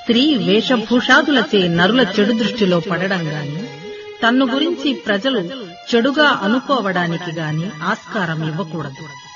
స్త్రీ వేషభూషాదులచే నరుల చెడు దృష్టిలో పడడం గాని, తన్ను గురించి ప్రజలు చెడుగా అనుకోవడానికి గాని ఆస్కారం ఇవ్వకూడదు.